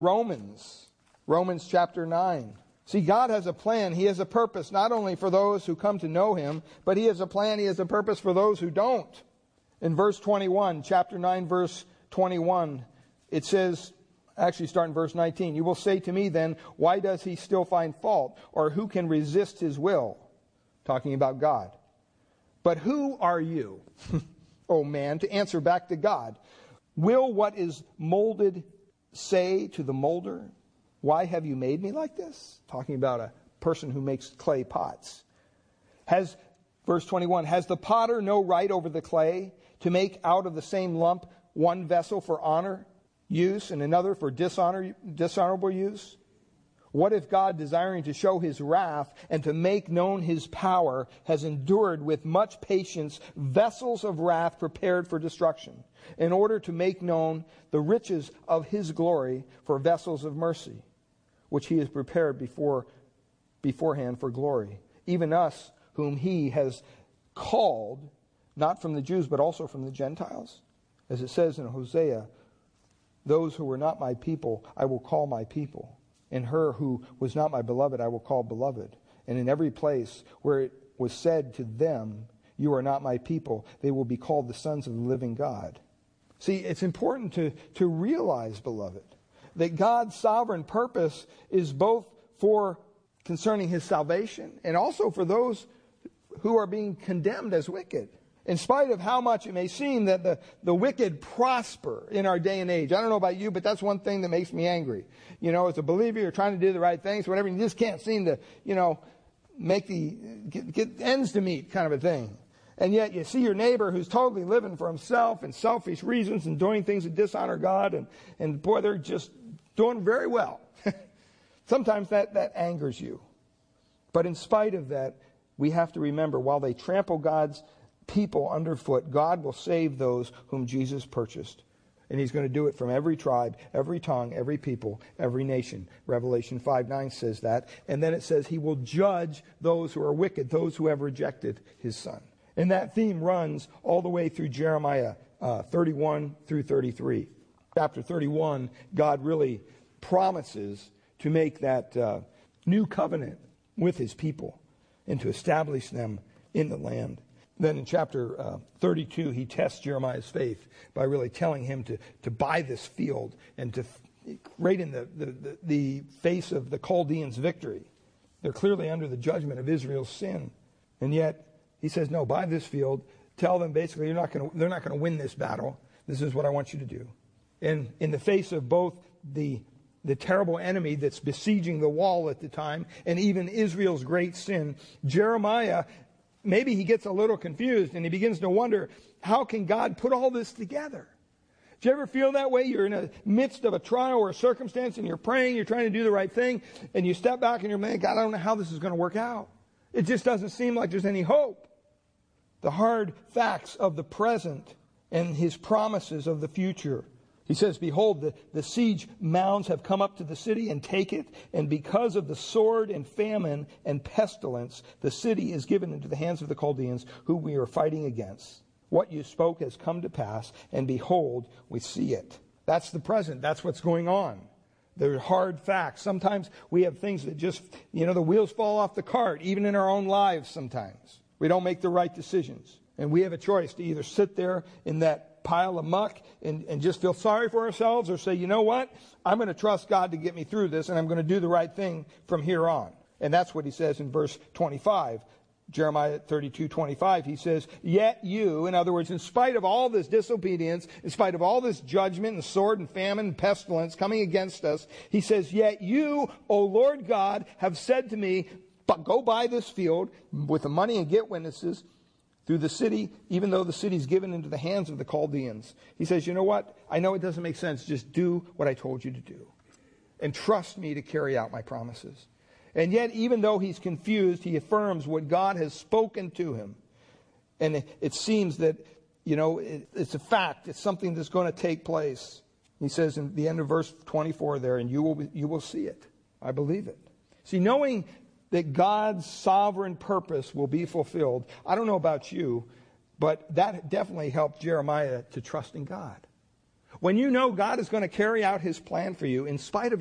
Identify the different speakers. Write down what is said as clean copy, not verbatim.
Speaker 1: Romans chapter 9. See, God has a plan. He has a purpose not only for those who come to know Him, but He has a plan, He has a purpose for those who don't. In verse 21, chapter 9, verse 21, it says, actually start in verse 19, "You will say to me then, why does He still find fault? Or who can resist His will?" Talking about God. "But who are you, O man, to answer back to God? Will what is molded say to the molder, why have you made me like this?" Talking about a person who makes clay pots. Verse 21, "Has the potter no right over the clay to make out of the same lump one vessel for honor use and another for dishonorable use? What if God, desiring to show His wrath and to make known His power, has endured with much patience vessels of wrath prepared for destruction, in order to make known the riches of His glory for vessels of mercy, which He has prepared beforehand for glory, even us whom He has called, not from the Jews but also from the Gentiles? As it says in Hosea, 'Those who were not my people I will call my people, and her who was not my beloved I will call beloved.' And in every place where it was said to them, 'You are not my people,' they will be called the sons of the living God." See, it's important to realize, beloved, that God's sovereign purpose is both for concerning His salvation and also for those who are being condemned as wicked. In spite of how much it may seem that the wicked prosper in our day and age. I don't know about you, but that's one thing that makes me angry. As a believer, you're trying to do the right things, whatever, and you just can't seem to, get ends to meet kind of a thing. And yet you see your neighbor who's totally living for himself and selfish reasons and doing things that dishonor God, and boy, they're just doing very well. Sometimes that angers you. But in spite of that, we have to remember, while they trample God's people underfoot, God will save those whom Jesus purchased. And He's going to do it from every tribe, every tongue, every people, every nation. Revelation 5:9 says that. And then it says He will judge those who are wicked, those who have rejected His Son. And that theme runs all the way through Jeremiah 31 through 33. Chapter 31, God really promises to make that new covenant with His people and to establish them in the land. Then in chapter 32, He tests Jeremiah's faith by really telling him to buy this field and to, right in the face of the Chaldeans' victory. They're clearly under the judgment of Israel's sin. And yet, He says, no, buy this field. Tell them basically they're not going to win this battle. This is what I want you to do. And in the face of both the terrible enemy that's besieging the wall at the time and even Israel's great sin, Jeremiah, maybe he gets a little confused and he begins to wonder, how can God put all this together? Do you ever feel that way? You're in the midst of a trial or a circumstance and you're praying, you're trying to do the right thing, and you step back and you're like, God, I don't know how this is going to work out. It just doesn't seem like there's any hope. The hard facts of the present and His promises of the future. He says, behold, the siege mounds have come up to the city and take it, and because of the sword and famine and pestilence, the city is given into the hands of the Chaldeans, who we are fighting against. What you spoke has come to pass, and behold, we see it. That's the present. That's what's going on. They're hard facts. Sometimes we have things that just, the wheels fall off the cart, even in our own lives sometimes. We don't make the right decisions. And we have a choice to either sit there in that pile of muck and just feel sorry for ourselves, or say, you know what? I'm going to trust God to get me through this, and I'm going to do the right thing from here on. And that's what He says in verse 25. Jeremiah 32:25, He says, yet you, in other words, in spite of all this disobedience, in spite of all this judgment and sword and famine and pestilence coming against us, He says, yet you, O Lord God, have said to me, but go buy this field with the money and get witnesses through the city, even though the city's given into the hands of the Chaldeans. He says, you know what? I know it doesn't make sense. Just do what I told you to do. And trust me to carry out my promises. And yet, even though he's confused, he affirms what God has spoken to him. And it seems that, it's a fact. It's something that's going to take place. He says in the end of verse 24 there, and you will see it. I believe it. See, knowing that God's sovereign purpose will be fulfilled, I don't know about you, but that definitely helped Jeremiah to trust in God. When you know God is going to carry out his plan for you in spite of